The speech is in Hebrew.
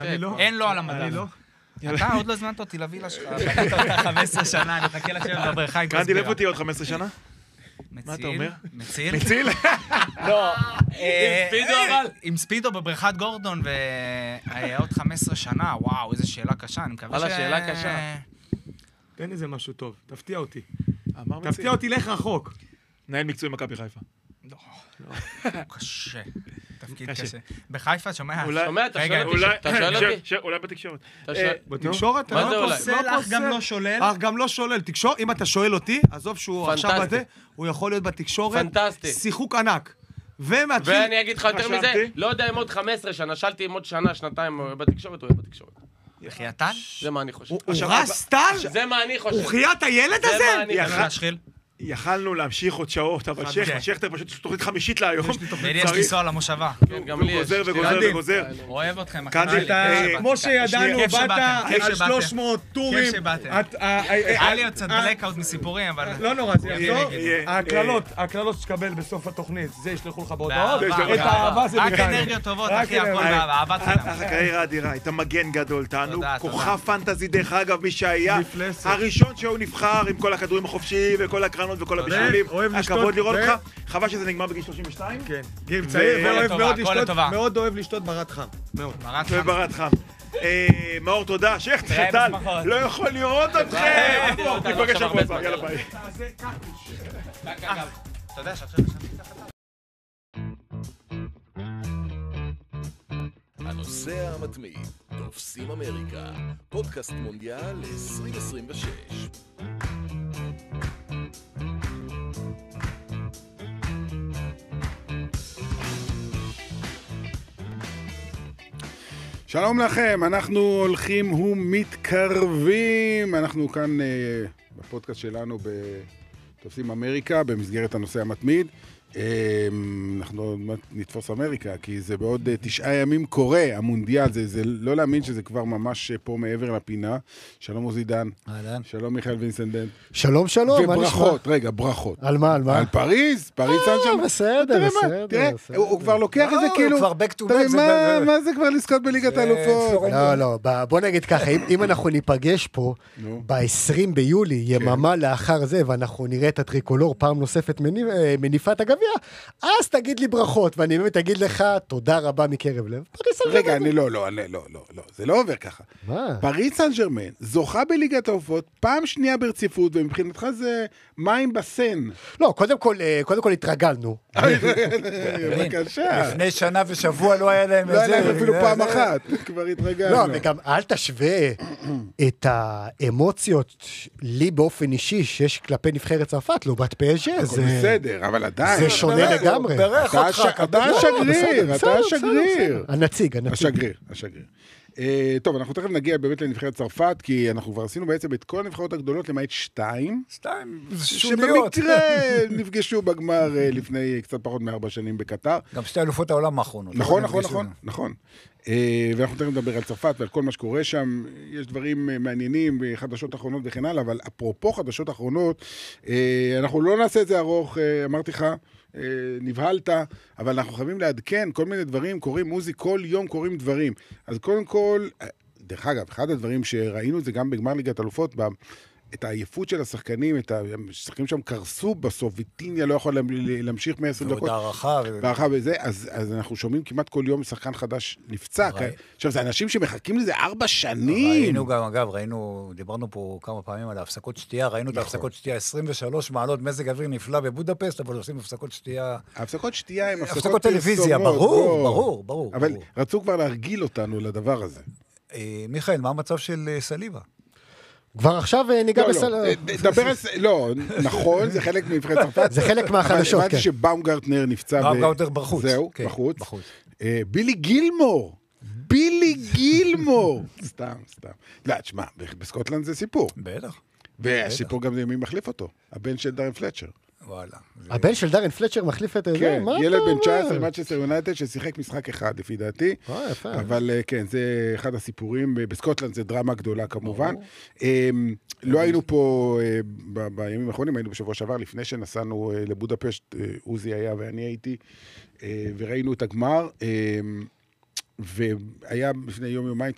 אין לו על המדף. אתה עוד לא הזמנת אותי לווילה שלך, 15 שנה, אני מחכה לשבת בבריכה עם קרנתי, איפה תהיה עוד 15 שנה? מה אתה אומר? מציל? מציל? לא. עם ספידו אבל? עם ספידו בבריכת גורדון, והיה עוד 15 שנה, וואו, איזו שאלה קשה, אני מקווה וואלה, שאלה קשה. תן איזה משהו טוב, תפתיע אותי. אמר מציל. תפתיע אותי, לך רחוק. מנהל מקצועי מכבי חיפה. לא, קשה. תפקיד קשה. בחיפה, שומע? שומע, אתה שואל אותי? אולי בתקשורת. בתקשורת? מה זה אולי? אך גם לא שולל. אך גם לא שולל. תקשורת, אם אתה שואל אותי, עזוב שהוא עכשיו בזה, הוא יכול להיות בתקשורת. פנטסטי. שיחוק ענק. ומתחיל... ואני אגיד לך יותר מזה, לא יודע אם עוד 15 שנה, שאלתי אם עוד שנה, שנתיים בתקשורת, הוא יהיה בתקשורת. בחייתן? זה מה אני חושב. הוא רס טל? זה מה אני חושב. הוא חיית הילד זה הזה? מה אני חושב. להשחיל? יכלנו להמשיך עוד שעות, אבל שכטר פשוט תוכנית חמישית להיום. ויש לנסוע למושבה. כן, גם לי יש. גוזר וגוזר וגוזר. אוהב אתכם. כמו שידענו, כיף באת שבאתם, כיף על שבאתם. 300 טורים. כיף שבאתם. היה לי עוד קצת בלקאוט מסיפורים, אבל... לא נורא, זה יחזור. יהיה. הקללות שתקבל בסוף התוכנית, זה ישלחו לך בהודעות. באהבה, את האהבה זה רק מכאן. אנרגיות טובות, אחי, הכל באהבת חינם. הקריירה אדירה, היית מגן גדול, תענוג, תודה, כוכב פנטזי דרך אגב, מי שהיה מפלסת. הראשון שהוא נבחר עם כל הכדורים החופשיים וכל הקרנות וכל הבישולים. אוהב לשתות, הכבוד לראות ו- אותך, חבל שזה נגמר בגיל 32. כן, גיל צעיר, ואוהב לטובה, מאוד כל לשתות, לטובה. מאוד אוהב לשתות ברד חם. מאוד. מרת חם. וברד חם. מאור, תודה, שכטר, תראה טל, בשמחות. לא יכול לראות אתכם. ניפגש שבוע הבא, יאללה ביי. אתה יודע שעכשיו ישבתי ככה? הנוסע המתמיד, תופסים אמריקה, פודקאסט מונדיאל 2026. שלום לכם, אנחנו הולכים ומתקרבים, אנחנו כאן בפודקאסט שלנו בתופסים אמריקה, במסגרת הנושא המתמיד. אנחנו נתפוס אמריקה, כי זה בעוד 9 ימים קורה, המונדיאל, זה לא להאמין שזה כבר ממש פה מעבר לפינה. שלום עוזי דן. אהלן. שלום מיכאל וינסנדנט. שלום, שלום. וברכות, רגע, ברכות. על מה, על מה? על פריז, פריז סן ז'רמן. בסדר, בסדר. תראה, הוא כבר לוקח את זה כאילו... הוא כבר back to תראה, back. מה זה כבר לזכות בליגת האלופות? לא, בוא נגיד ככה, אם אנחנו ניפגש פה ב-20 ביולי, יממה לאחר זה, ואנחנו נראה את הטריקולור פעם נוספת מניפת הגביע, אז תגיד לי ברכות, ואני באמת אגיד לך תודה רבה מקרב לב. רגע, לא, זה לא עובר ככה. מה? פריז סן ז'רמן זוכה בליגת האלופות פעם שנייה ברציפות, ומבחינתך זה מים בסן. לא, קודם כל התרגלנו. בבקשה. לפני שנה ושבוע לא היה להם לא היה להם אפילו פעם אחת, כבר התרגלנו. לא, וגם אל תשווה את האמוציות לי באופן אישי שיש כלפי נבחרת צרפת, לעומת פז'ה. זה בסדר, אבל עדיין. זה שונה לגמרי. אתה השגריר, אתה השגריר. הנציג. השגריר. טוב, אנחנו תכף נגיע באמת לנבחרת צרפת, כי אנחנו כבר עשינו בעצם את כל הנבחרות הגדולות, למעט 2. שבמקרה נפגשו בגמר לפני קצת פחות מ4 שנים בקטר. גם 2 אלופות העולם האחרונות. נכון. ואנחנו תכף נדבר על צרפת ועל כל מה שקורה שם. יש דברים מעניינים וחדשות אחרונות וכן הלאה, אבל אפרופו חדשות אחרונות, אנחנו לא נעשה את זה ארוך, אמרתי לך, נבהלת, אבל אנחנו חייבים לעדכן כל מיני דברים, קוראים מוזיק, כל יום קוראים דברים. אז קודם כל, דרך אגב, אחד הדברים שראינו זה גם בגמר ליגת אלופות, את העייפות של השחקנים, השחקנים שם קרסו בסוף, ויטיניה לא יכול להמשיך 120 דקות. והערכה וזה, אז אנחנו שומעים כמעט כל יום שחקן חדש נפצע. עכשיו, זה אנשים שמחכים לזה 4 שנים. ראינו גם, אגב, דיברנו פה כמה פעמים על ההפסקות שתייה, ראינו את ההפסקות שתייה 23 מעלות, מזג אוויר נפלא בבודפסט, אבל עושים הפסקות שתייה... ההפסקות שתייה הם הפסקות טלוויזיה, ברור. אבל רצו כבר להרגיל אותנו לדבר הזה. מיכאל, מה המצב של סליבה? כבר עכשיו ניגע דבר על... לא, נכון, זה חלק מנבחרת צרפת. זה חלק מהחדשות, כן. הבנתי שבאומגרטנר נפצע. באומגרטנר בחוץ. זהו, בחוץ. בילי גילמור. סתם. לא, תשמע, בסקוטלנד זה סיפור. בטח. והסיפור גם זה מי מחליף אותו. הבן של דארן פלצ'ר. וואלה. הבן של דארן פלצ'ר מחליף את זה? כן, ילד בן 19, מנצ'סטר יונייטד, ששיחק משחק אחד, לפי דעתי. יפה. אבל כן, זה אחד הסיפורים. בסקוטלנד זה דרמה גדולה, כמובן. לא היינו פה בימים האחרונים, היינו בשבוע שעבר, לפני שנסענו לבודפשט, עוזי היה ואני הייתי, וראינו את הגמר, והיה לפני יום-יומיים,